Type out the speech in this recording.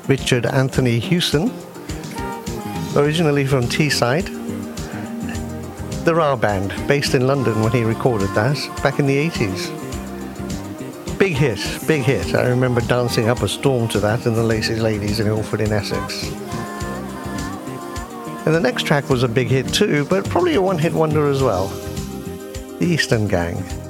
Richard Anthony Houston, originally from Teesside. The Ra Band, based in London when he recorded that, back in the 80s. Big hit, big hit. I remember dancing up a storm to that in the Lazy Ladies in Ilford in Essex. And the next track was a big hit too, but probably a one-hit wonder as well. The Eastern Gang.